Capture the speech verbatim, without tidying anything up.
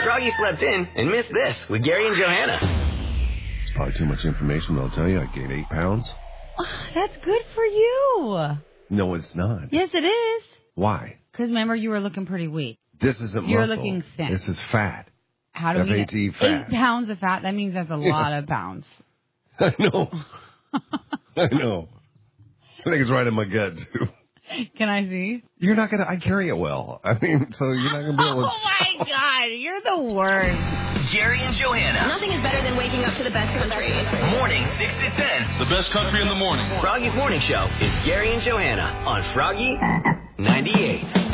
Froggy slept in and missed this with Gary and Johanna. It's probably too much information, but I'll tell you, I gained eight pounds. That's good for you. No, it's not. Yes, it is. Why? Because remember, you were looking pretty weak. This isn't You're muscle. looking thin. This is fat. How do F A T, we fat. Eight pounds of fat? That means that's a Yeah. lot of pounds. I know. I know. I think it's right in my gut, too. Can I see? You're not going to... I carry it well. I mean, so you're not going to be able to... Oh, my God. You're the worst. Gary and Johanna. Nothing is better than waking up to the best country. Morning, six to ten. The best country in the morning. Froggy's Morning Show is Gary and Johanna on Froggy ninety-eight.